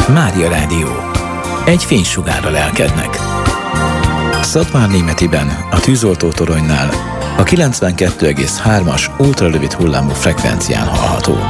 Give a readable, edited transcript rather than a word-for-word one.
Mária Rádió. Egy fénysugár a lelkednek. Szatmárnémetiben, a tűzoltótoronynál a 92,3-as ultrarövid hullámú frekvencián hallható.